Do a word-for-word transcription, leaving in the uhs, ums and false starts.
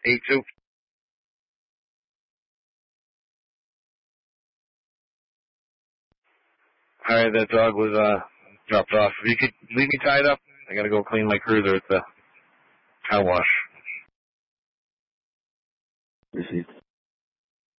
eight two. Alright, that dog was, uh, dropped off. If you could leave me tied up, I gotta go clean my cruiser at the car wash. Received.